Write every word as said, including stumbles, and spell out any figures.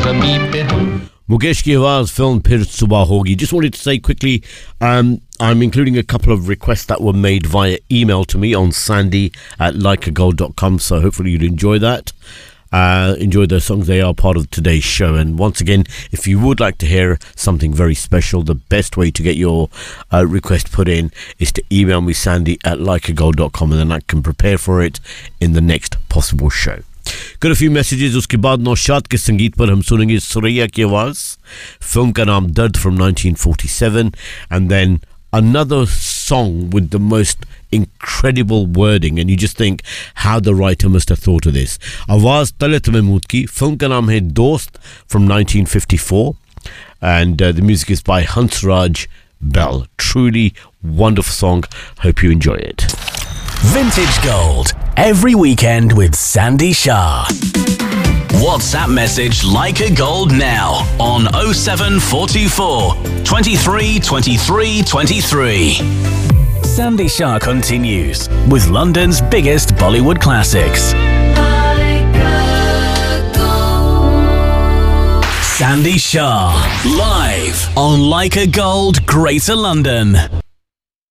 जमीन पे हम Mukesh ki आवाज film Phir Subah Hogi. Just wanted to say quickly, um, I'm including a couple of requests that were made via email to me on sandy at like a gold dot com, so hopefully you'll enjoy that. Uh, enjoy those songs, they are part of today's show. And once again, if you would like to hear something very special, the best way to get your uh, request put in is to email me sandy at like a gold dot com, and then I can prepare for it in the next possible show. Got a few messages. उसके बाद नौशाद के संगीत पर हम सुनेंगे सुरैया की आवाज. Film का नाम दर्द from nineteen forty-seven, and then another song with the most incredible wording, and you just think how the writer must have thought of this. आवाज तलत महमूद की. फिल्म का नाम है दोस्त from nineteen fifty-four, and uh, the music is by Hansraj Bell. Truly wonderful song. Hope you enjoy it. Vintage Gold, every weekend with Sandy Shah. WhatsApp message Like a Gold now on oh seven four two four, twenty-three twenty-three twenty-three. Sandy Shah continues with London's biggest Bollywood classics. Sandy Shah, live on Like a Gold, Greater London.